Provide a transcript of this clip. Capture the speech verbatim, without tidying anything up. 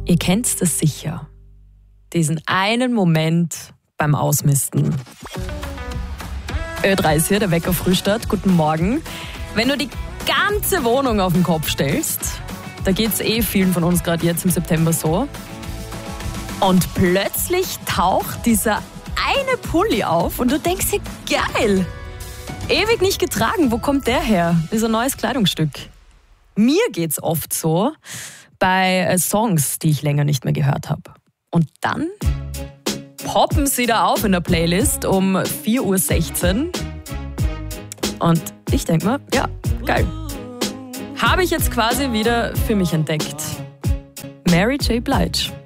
Ihr kennt das sicher. Diesen einen Moment beim Ausmisten. Ö drei ist hier, der Wecker Frühstart. Guten Morgen. Wenn du die ganze Wohnung auf den Kopf stellst, da geht es eh vielen von uns gerade jetzt im September so. Und plötzlich taucht dieser eine Pulli auf und du denkst dir, geil, ewig nicht getragen, wo kommt der her? Das ist ein neues Kleidungsstück. Mir geht's oft so bei Songs, die ich länger nicht mehr gehört habe. Und dann poppen sie da auf in der Playlist um vier Uhr sechzehn. Und ich denke mir, ja, geil. Habe ich jetzt quasi wieder für mich entdeckt. Mary J. Blige.